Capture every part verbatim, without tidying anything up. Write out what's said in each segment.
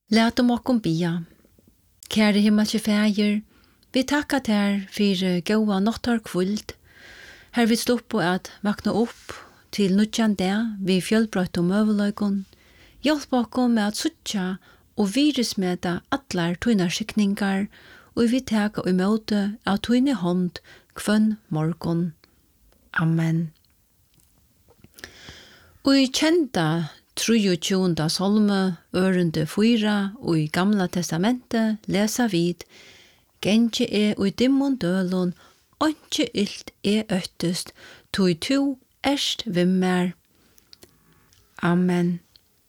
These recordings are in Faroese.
Lät om okkom bia. Kære himmelske fægir, vi takka ter for gåa nottar kvuld. Her vi slupp på at vakna opp til nudjan dag vi fjølbrøtt og møveløykon. Hjelp okkom med at suttja og virusmeda atlar tøynar skikningar, og vi taka i møte av tøyne hånd kvønn morgon. Amen. Og i kjenta trojutjunda salme, ørende fyra, og i gamla testamentet lesa vid, genge er og i dimmon dølon, ånke illt er øttest, tog to erst vimmer. Amen.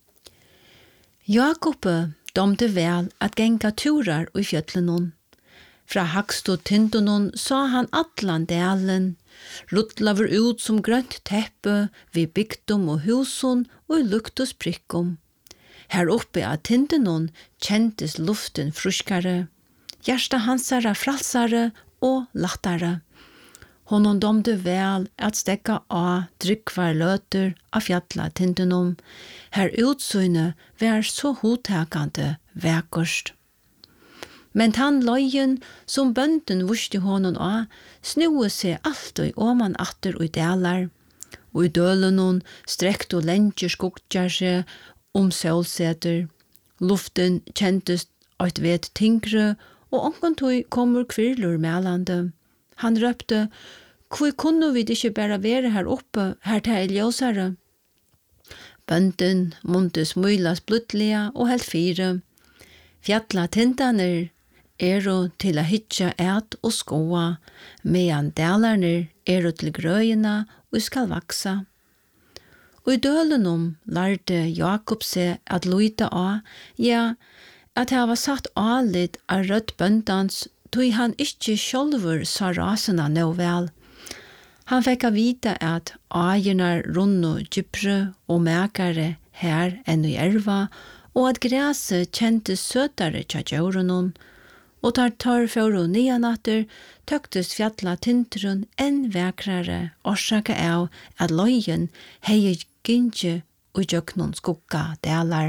Jakob domte vel at genga turar i fjøtlenon. Fra hakst og tindonon sa han atlan delen, ruttlaver ut som grønt teppe vid bygdom og huson og i lukt og sprikkom. Her oppe av tindonon kjentes luften fruskare, hjärsta hansara fralsare og lattare. Honom domde vel at stekka av drykvar løter av fjalla tindonon, her utsynet var så hotakande vekost. Men han løyen som bønden vuste honom av, snue seg alltid oman atter og i delar. Og i dølenon strekt og lengjer skogtjar seg om sølseter. Luften kjentes eit vet tingre, og onkontøy kommer kvirlur melande. Han røpte, «Hvor kunne vi ikke bare være her oppe, her til ljøsare?» Bønden måtte smøylas blodlige og helt fire. Fjalla tindaner er til å hitja et og skoa, medan delarner er til grøyene og skal vaksa. Og i dølenom lærte Jakob seg at luita av, ja, at han var satt alit av rødt bøndans, tog han ikke sjølver sa rasene nå vel. Han fikk å vite at agernar runno gypre og mekare her enn i erva, og at græset kjentes søtare tja djaurenon, og tar tar for og nyanatter tøktes fjalla tintrun enn vekrare orsaka av at løyen hei gynge og jøknon skukka delar.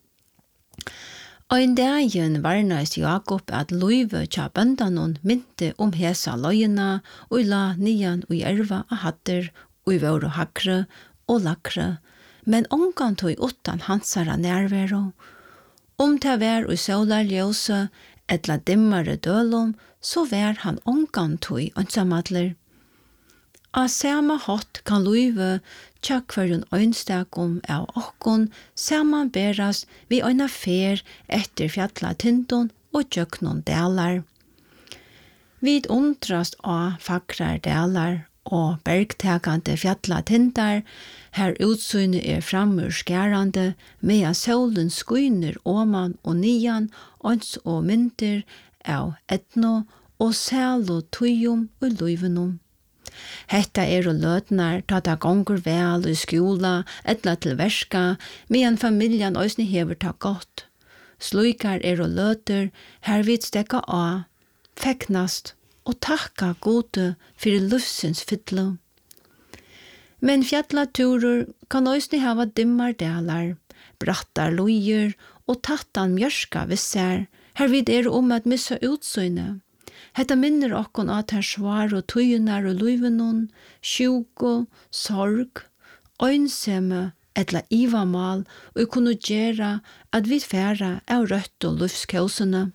Og en dagen varnast Jakob at løyve tja bøndanon mynte om hesa løyena og la nyan og erva av hatter og i våre hakre og lakre, men ongan tog utan hansara nærvero. Om ta vær og solarljøse etla dimmare dølom, så vær han ongan tøy ansamadler. A sama hot kan luive tjak hverjun øynstakum av okkon saman beras vi øyna fer etter fjalla tindon og tjøknon delar. Vid undrast av fakrar delar og bergtakande fjalla tindar, her utsynet er framur skærande, medan solen skuiner oman og nian, ons og mynter av etno og sæl og tøyum og luivenum. Hetta er og løtnar tata gonger vel i skjola, etla til verska, medan familjan òsni hever ta godt. Sluikar er og løter, her vid stekka av, feknast og takka gode fyrir lufsins fytlo. Men fjallaturer kan òsni hava dimmar delar, brattar loier og tattan mjørska vissar, her vid er om at missa utsynet. Hetta minner okkon at her svar og tøyunar og luivenon, sjuko, sorg, øynsemme, etla ivamal, og kunne gjera at vi færa av rødt og lufskjøsene.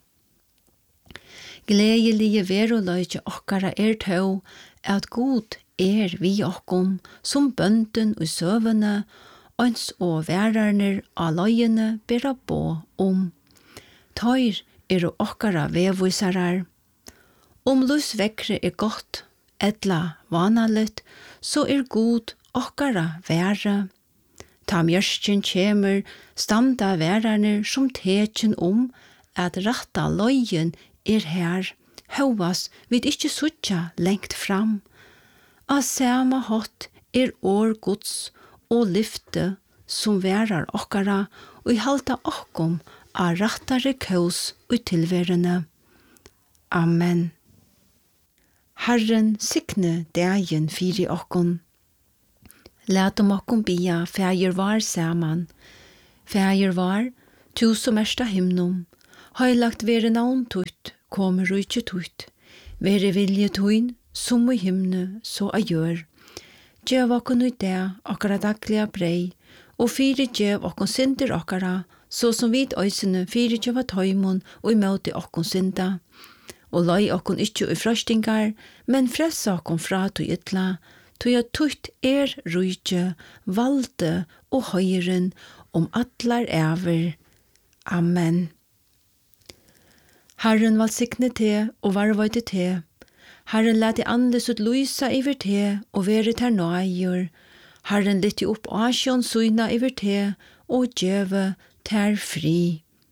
Gledelige veroløyge okkara er tøv, at god er vi okkom, som bønden og søvene, øns og værarner av løyene bera på om. Tøyr er okkara vevvisarar. Om lusvekre er godt, etla vanaligt, så er god okkara være. Ta mjørsten kjemer, standa værarner som tekjen om at ratta løyen er her, høvas vid ikkje suttja lengt fram. Av sama hot er år gods og lyfte som værar okkara og i halta okkom av rattare kaus og tilverene. Amen. Herren sikne dagen fyri okkon. Lat om okkom bia fægir var saman. Fægir var, Tu som ersta himnum, heilagt vere navn tutt, kommer rujtje tutt, vere vilje tuin, som i himne, så a gjør. Gjev okkon ut det, okkara dagliga brei, og fyri gjev okkon synder okkara, så som vid øysene fyri gjev at høymon og i møte okkon synda. Og lai okkon ikkje i frøstingar, men fressa okkon fra to ytla, to ja tutt er rujtje, valde og høyren om atlar ever. Amen. Herren valsikne te og varvøyde te. Herren lette andes ut lysa iver te og vere ter nøyer. Herren lette opp asjon suina iver te og djeve ter fri.